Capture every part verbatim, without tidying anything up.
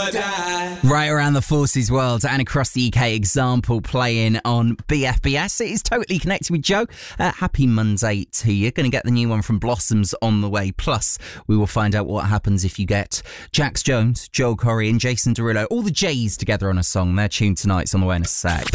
or die. Right around the forces world and across the U K, Example playing on B F B S. It is Totally Connected with Joe. Uh, happy Monday to you. Going to get the new one from Blossoms on the way. Plus, we will find out what happens if you get Jax Jones, Joel Corry and Jason Derulo, all the J's together on a song. Their tune tonight's on the way in a sec.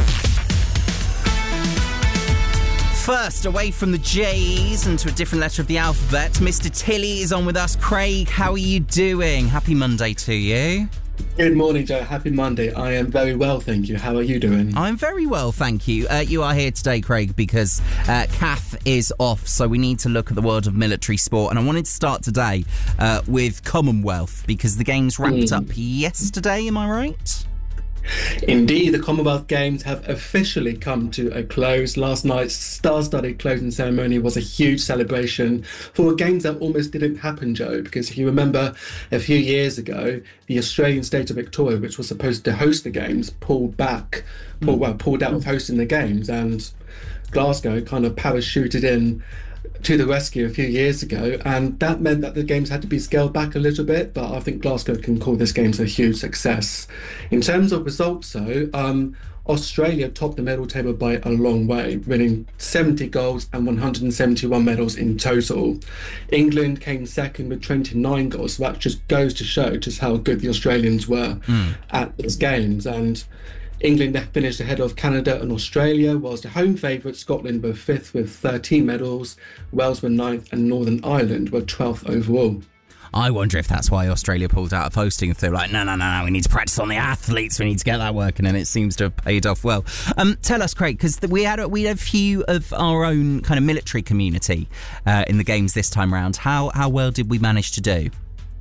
First, away from the J's and to a different letter of the alphabet, Mister Tilly is on with us. Craig, how are you doing? Happy Monday to you. Good morning, Joe. Happy Monday. I am very well, thank you. How are you doing? I'm very well, thank you. Uh, you are here today, Craig, because uh, Kath is off, so we need to look at the world of military sport. And I wanted to start today uh, with Commonwealth, because the games wrapped mm. up yesterday, am I right? Indeed, the Commonwealth Games have officially come to a close. Last night's star-studded closing ceremony was a huge celebration for games that almost didn't happen, Joe, because if you remember a few years ago, the Australian state of Victoria, which was supposed to host the games, pulled back, pulled, well, pulled out of hosting the games, and Glasgow kind of parachuted in to the rescue a few years ago, and that meant that the games had to be scaled back a little bit, but I think Glasgow can call this games a huge success. In terms of results though, um, Australia topped the medal table by a long way, winning seventy golds and one hundred seventy-one medals in total. England came second with twenty-nine golds, so that just goes to show just how good the Australians were mm. at these games. And England finished ahead of Canada and Australia, whilst the home favourites Scotland were fifth with thirteen medals, Wales were ninth and Northern Ireland were twelfth overall. I wonder if that's why Australia pulled out of hosting. If they're like, no, no, no, no, we need to practice on the athletes, we need to get that working, and it seems to have paid off well. Um, tell us, Craig, because we had a, we had a few of our own kind of military community uh, in the games this time round. How how well did we manage to do?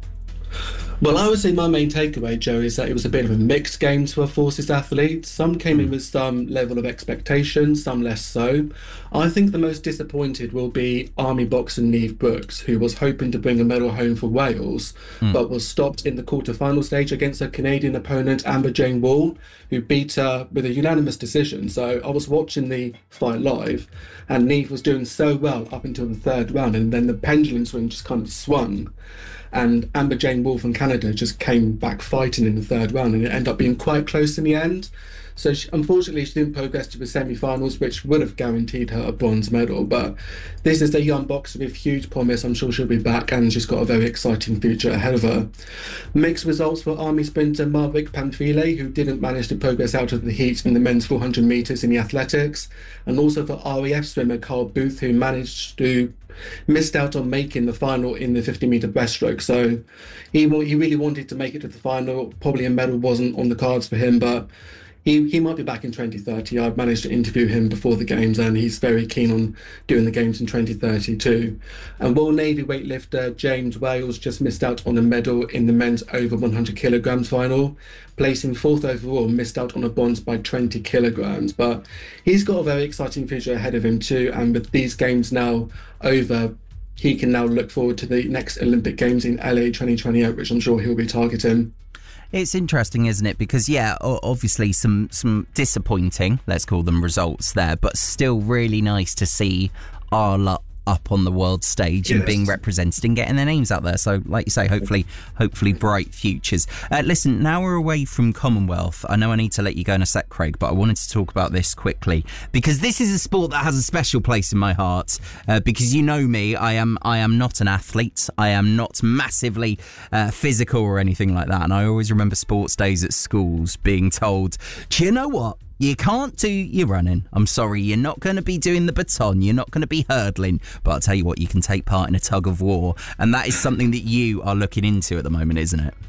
Well, I would say my main takeaway, Joe, is that it was a bit of a mixed games for forces athletes. Some came in with some level of expectation, some less so. I think the most disappointed will be Army boxer Niamh Brooks, who was hoping to bring a medal home for Wales, mm. but was stopped in the quarter-final stage against her Canadian opponent Amber Jane Wall, who beat her with a unanimous decision. So I was watching the fight live, and Niamh was doing so well up until the third round, and then the pendulum swing just kind of swung. And Amber Jane Wall from Canada just came back fighting in the third round, and it ended up being quite close in the end. So she, unfortunately, she didn't progress to the semi-finals, which would have guaranteed her a bronze medal. But this is a young boxer with huge promise. I'm sure she'll be back, and she's got a very exciting future ahead of her. Mixed results for Army sprinter Marvick Pamphile, who didn't manage to progress out of the heat in the men's four hundred metres in the athletics, and also for R A F swimmer Carl Booth, who managed to missed out on making the final in the fifty metre breaststroke. So he he really wanted to make it to the final. Probably a medal wasn't on the cards for him, but he, he might be back in twenty thirty. I've managed to interview him before the games, and he's very keen on doing the games in twenty thirty too. And World Navy weightlifter James Wales just missed out on a medal in the men's over one hundred kilograms final, placing fourth overall, missed out on a bronze by twenty kilograms. But he's got a very exciting future ahead of him too, and with these games now over, he can now look forward to the next Olympic Games in L A twenty twenty-eight, which I'm sure he'll be targeting. It's interesting, isn't it? Because, yeah, obviously some, some disappointing, let's call them, results there, but still really nice to see our lot up on the world stage yes. and being represented and getting their names out there. So, like you say, hopefully hopefully bright futures. Uh, listen, now we're away from Commonwealth. I know I need to let you go in a sec, Craig, but I wanted to talk about this quickly because this is a sport that has a special place in my heart uh, because you know me, I am I am not an athlete. I am not massively uh, physical or anything like that. And I always remember sports days at schools being told, do you know what? You can't do your running. I'm sorry, you're not going to be doing the baton. You're not going to be hurdling. But I'll tell you what, you can take part in a tug of war. And that is something that you are looking into at the moment, isn't it?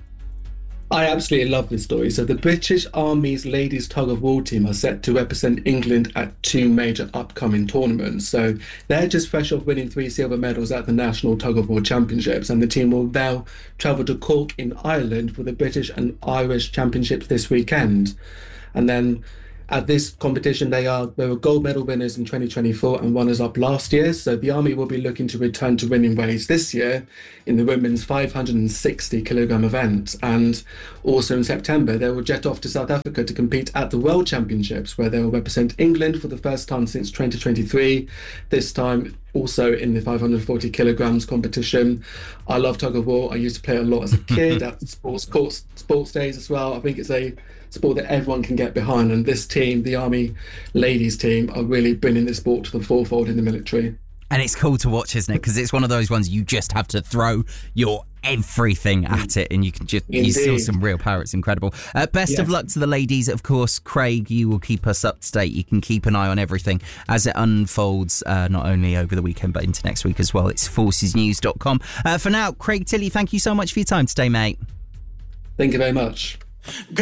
I absolutely love this story. So the British Army's ladies tug of war team are set to represent England at two major upcoming tournaments. So they're just fresh off winning three silver medals at the National Tug of War Championships, and the team will now travel to Cork in Ireland for the British and Irish Championships this weekend. And then at this competition, they are they were gold medal winners in twenty twenty-four and runners-up last year. So the Army will be looking to return to winning ways this year in the women's five hundred sixty kilogram event. And also in September, they will jet off to South Africa to compete at the World Championships, where they will represent England for the first time since twenty twenty-three. This time also in the five hundred forty kilograms competition. I love tug of war. I used to play a lot as a kid at sports courts, sports days as well. I think it's a sport that everyone can get behind, and this team, the Army ladies team, are really bringing this sport to the forefront in the military. And it's cool to watch, isn't it? Because it's one of those ones you just have to throw your everything at it, and you can just Indeed. You see some real power. It's incredible. Uh, best yes. of luck to the ladies, of course. Craig, you will keep us up to date. You can keep an eye on everything as it unfolds, uh, not only over the weekend but into next week as well. It's forces news dot com. Uh, for now, Craig Tilley, thank you so much for your time today, mate. Thank you very much.